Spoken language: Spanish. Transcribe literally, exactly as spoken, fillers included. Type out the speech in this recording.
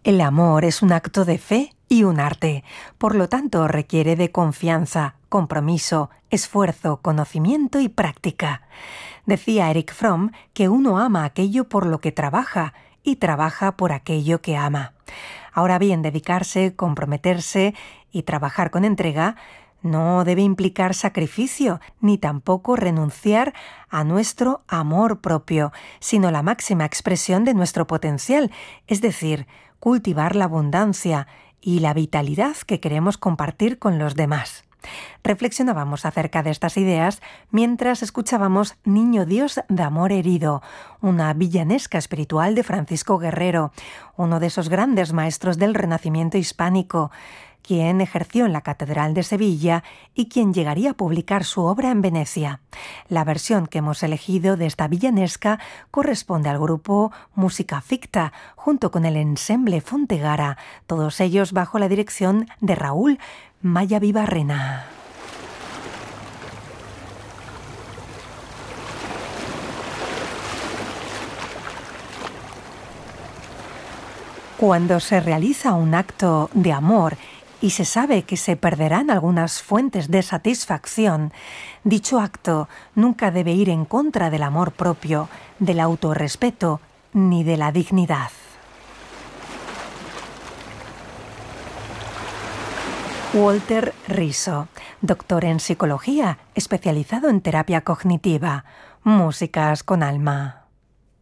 El amor es un acto de fe y un arte, por lo tanto requiere de confianza, compromiso, esfuerzo, conocimiento y práctica. Decía Erich Fromm que uno ama aquello por lo que trabaja y trabaja por aquello que ama. Ahora bien, dedicarse, comprometerse y trabajar con entrega no debe implicar sacrificio, ni tampoco renunciar a nuestro amor propio, sino la máxima expresión de nuestro potencial, es decir, cultivar la abundancia y la vitalidad que queremos compartir con los demás. Reflexionábamos acerca de estas ideas mientras escuchábamos Niño Dios de amor herido, una villanesca espiritual de Francisco Guerrero, uno de esos grandes maestros del Renacimiento hispánico, quien ejerció en la Catedral de Sevilla y quien llegaría a publicar su obra en Venecia. La versión que hemos elegido de esta villanesca corresponde al grupo Música Ficta, junto con el ensemble Fontegara, todos ellos bajo la dirección de Raúl Mallavibarrena. Cuando se realiza un acto de amor y se sabe que se perderán algunas fuentes de satisfacción, dicho acto nunca debe ir en contra del amor propio, del autorrespeto ni de la dignidad. Walter Riso, doctor en psicología, especializado en terapia cognitiva. Músicas con alma.